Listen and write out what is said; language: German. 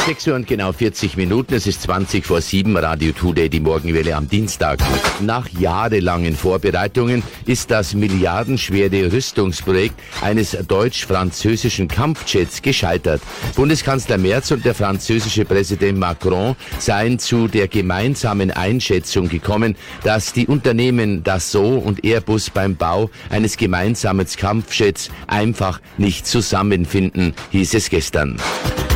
6 Uhr und genau 40 Minuten, es ist 20 vor 7, Radio Today, die Morgenwelle am Dienstag. Nach jahrelangen Vorbereitungen ist das milliardenschwere Rüstungsprojekt eines deutsch-französischen Kampfjets gescheitert. Bundeskanzler Merz und der französische Präsident Macron seien zu der gemeinsamen Einschätzung gekommen, dass die Unternehmen Dassault und Airbus beim Bau eines gemeinsamen Kampfjets einfach nicht zusammenfinden, hieß es gestern.